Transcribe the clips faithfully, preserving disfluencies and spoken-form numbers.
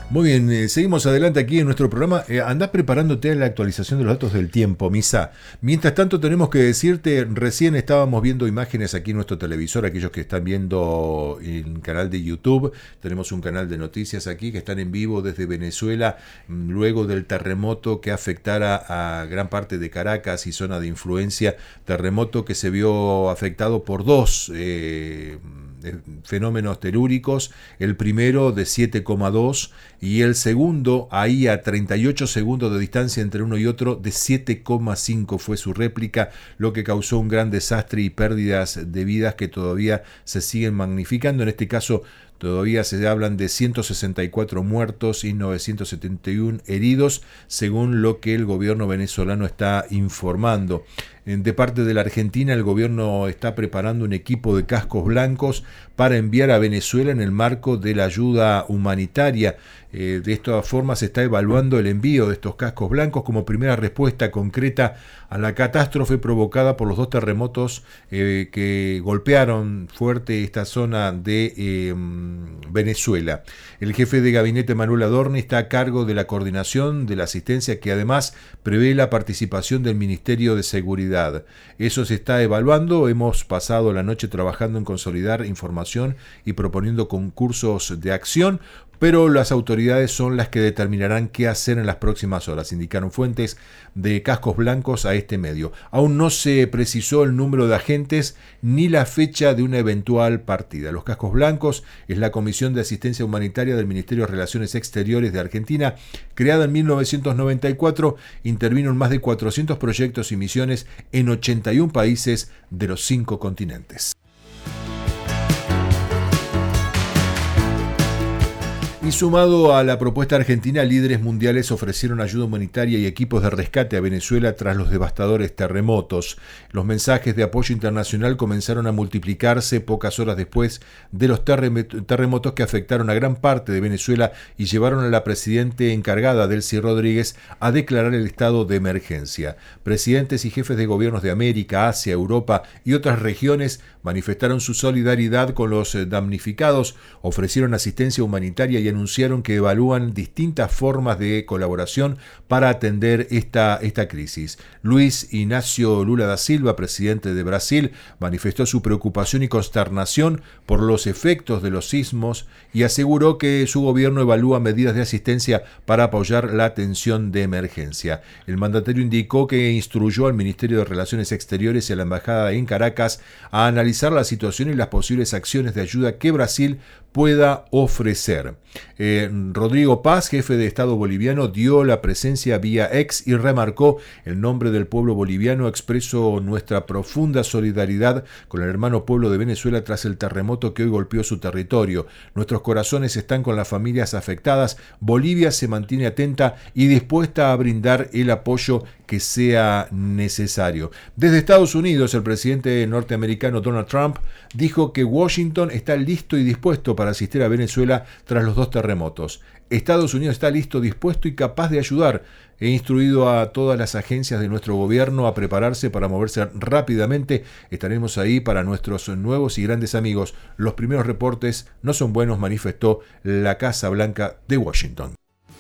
Muy bien, eh, seguimos adelante aquí en nuestro programa. Eh, andás preparándote a la actualización de los datos del tiempo, Misa. Mientras tanto, tenemos que decirte, recién estábamos viendo imágenes aquí en nuestro televisor, aquellos que están viendo en el canal de YouTube. Tenemos un canal de noticias aquí que están en vivo desde Venezuela, luego del terremoto que afectara a gran parte de Caracas y zona de influencia. Terremoto que se vio afectado por dos eh, fenómenos telúricos, el primero de siete coma dos y el segundo, ahí a treinta y ocho segundos de distancia entre uno y otro, de siete coma cinco fue su réplica, lo que causó un gran desastre y pérdidas de vidas que todavía se siguen magnificando. En este caso, todavía se hablan de ciento sesenta y cuatro muertos y novecientos setenta y uno heridos, según lo que el gobierno venezolano está informando. De parte de la Argentina, el gobierno está preparando un equipo de cascos blancos para enviar a Venezuela en el marco de la ayuda humanitaria. Eh, de esta forma se está evaluando el envío de estos cascos blancos como primera respuesta concreta a la catástrofe provocada por los dos terremotos eh, que golpearon fuerte esta zona de eh, Venezuela. El jefe de gabinete, Manuel Adorni, está a cargo de la coordinación de la asistencia, que además prevé la participación del Ministerio de Seguridad. Eso se está evaluando. Hemos pasado la noche trabajando en consolidar información y proponiendo concursos de acción, pero las autoridades son las que determinarán qué hacer en las próximas horas, indicaron fuentes de Cascos Blancos a este medio. Aún no se precisó el número de agentes ni la fecha de una eventual partida. Los Cascos Blancos es la Comisión de Asistencia Humanitaria del Ministerio de Relaciones Exteriores de Argentina, creada en mil novecientos noventa y cuatro, intervino en más de cuatrocientos proyectos y misiones en ochenta y un países de los cinco continentes. Y sumado a la propuesta argentina, líderes mundiales ofrecieron ayuda humanitaria y equipos de rescate a Venezuela tras los devastadores terremotos. Los mensajes de apoyo internacional comenzaron a multiplicarse pocas horas después de los terremotos que afectaron a gran parte de Venezuela y llevaron a la presidenta encargada, Delcy Rodríguez, a declarar el estado de emergencia. Presidentes y jefes de gobiernos de América, Asia, Europa y otras regiones manifestaron su solidaridad con los damnificados, ofrecieron asistencia humanitaria y anunciaron que evalúan distintas formas de colaboración para atender esta, esta crisis. Luis Ignacio Lula da Silva, presidente de Brasil, manifestó su preocupación y consternación por los efectos de los sismos y aseguró que su gobierno evalúa medidas de asistencia para apoyar la atención de emergencia. El mandatario indicó que instruyó al Ministerio de Relaciones Exteriores y a la Embajada en Caracas a analizar la situación y las posibles acciones de ayuda que Brasil pueda ofrecer. Eh, Rodrigo Paz, jefe de Estado boliviano, dio la presencia vía ex y remarcó el nombre del pueblo boliviano. Expresó nuestra profunda solidaridad con el hermano pueblo de Venezuela tras el terremoto que hoy golpeó su territorio. Nuestros corazones están con las familias afectadas. Bolivia se mantiene atenta y dispuesta a brindar el apoyo que sea necesario. Desde Estados Unidos, el presidente norteamericano Donald Trump dijo que Washington está listo y dispuesto para asistir a Venezuela tras los dos terremotos. Estados Unidos está listo, dispuesto y capaz de ayudar. He instruido a todas las agencias de nuestro gobierno a prepararse para moverse rápidamente. Estaremos ahí para nuestros nuevos y grandes amigos. Los primeros reportes no son buenos, manifestó la Casa Blanca de Washington.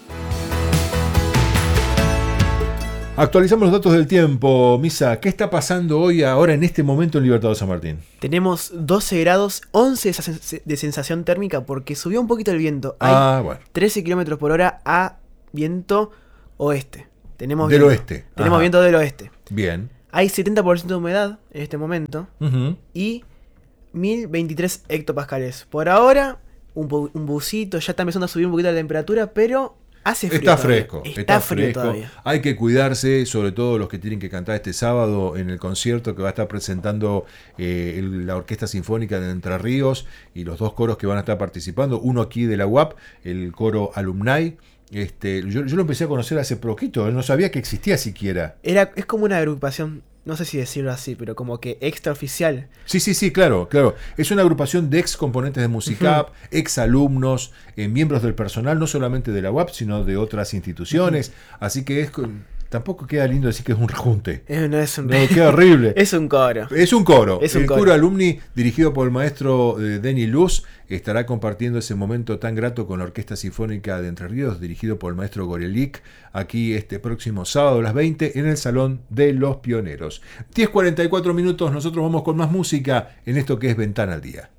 Actualizamos los datos del tiempo. Misa, ¿qué está pasando hoy, ahora, en este momento en Libertador San Martín? Tenemos doce grados, once de sensación térmica porque subió un poquito el viento. Hay ah, bueno. trece kilómetros por hora a viento oeste. Tenemos del viento, oeste. Tenemos Ajá. viento del oeste. Bien. Hay setenta por ciento de humedad en este momento Uh-huh. y mil veintitrés hectopascales. Por ahora, un, bu- un busito, ya está empezando a subir un poquito la temperatura, pero... Hace frío Está todavía. fresco, está, está frío fresco. todavía. Hay que cuidarse, sobre todo los que tienen que cantar este sábado en el concierto que va a estar presentando eh, el, la Orquesta Sinfónica de Entre Ríos y los dos coros que van a estar participando. Uno aquí de la U A P, el coro Alumni. Este, yo, yo lo empecé a conocer hace poquito, no sabía que existía siquiera. Era, es como una agrupación, no sé si decirlo así, pero como que extraoficial. Sí, sí, sí, claro, claro. Es una agrupación de ex componentes de Musicap, uh-huh. ex alumnos, eh, miembros del personal, no solamente de la U A P, sino de otras instituciones. Uh-huh. Así que es Tampoco queda lindo decir que es un rejunte. Eh, no es un No, queda horrible. Es un coro. Es un coro. Es un el coro. coro alumni, dirigido por el maestro eh, Denny Luz, estará compartiendo ese momento tan grato con la Orquesta Sinfónica de Entre Ríos, dirigido por el maestro Gorelik, aquí este próximo sábado a las veinte en el Salón de los Pioneros. diez cuarenta y cuatro minutos, nosotros vamos con más música en esto que es Ventana al Día.